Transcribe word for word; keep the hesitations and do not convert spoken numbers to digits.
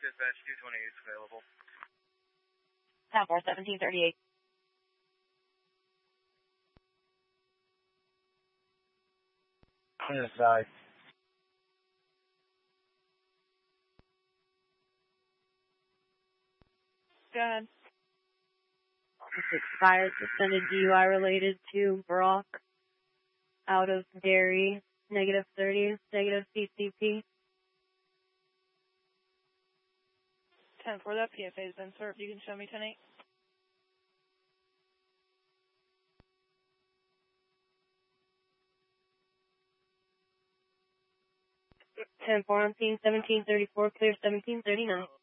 Dispatch two twenty-eight is available. ten four, seventeen thirty-eight. On the side. Go ahead. This expired suspended D U I related to Brock out of Derry, negative thirty, negative C C P. ten four, that P F A has been served. You can show me ten eight. ten four on scene, seventeen thirty-four, clear seventeen thirty-nine.